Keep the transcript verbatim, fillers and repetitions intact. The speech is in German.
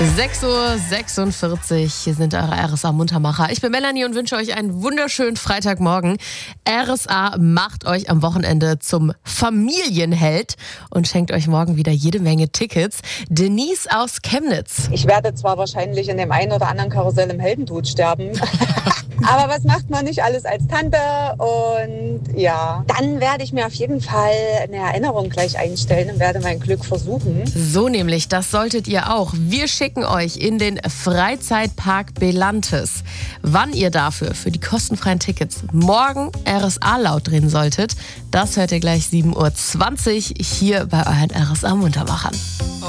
sechs Uhr sechsundvierzig, hier sind eure R S A-Muntermacher. Ich bin Melanie und wünsche euch einen wunderschönen Freitagmorgen. R S A macht euch am Wochenende zum Familienheld und schenkt euch morgen wieder jede Menge Tickets. Denise aus Chemnitz. Ich werde zwar wahrscheinlich in dem einen oder anderen Karussell im Heldentod sterben, aber was macht man nicht alles als Tante? Und ja, dann werde ich mir auf jeden Fall eine Erinnerung gleich einstellen und werde mein Glück versuchen. So nämlich, das solltet ihr auch. Wir schicken euch in den Freizeitpark Belantes. Wann ihr dafür für die kostenfreien Tickets morgen R S A laut drehen solltet, das hört ihr gleich sieben Uhr zwanzig hier bei euren R S A-Muntermachern.